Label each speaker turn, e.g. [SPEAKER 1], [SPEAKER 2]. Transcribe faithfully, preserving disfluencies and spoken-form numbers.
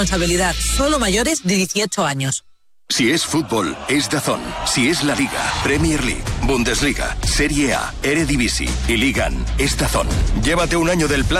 [SPEAKER 1] Responsabilidad. Solo mayores de dieciocho años.
[SPEAKER 2] Si es fútbol, es DAZN. Si es la Liga, Premier League, Bundesliga, Serie A, Eredivisie y Ligan, es DAZN. Llévate un año del plan